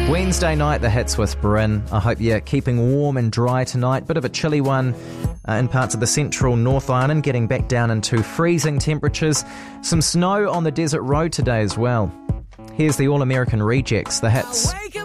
Wednesday night, the hits whisper in. I hope you're keeping warm and dry tonight. Bit of a chilly one in parts of the central North Island, getting back down into freezing temperatures. Some snow on the desert road today as well. Here's the All-American Rejects, the hits.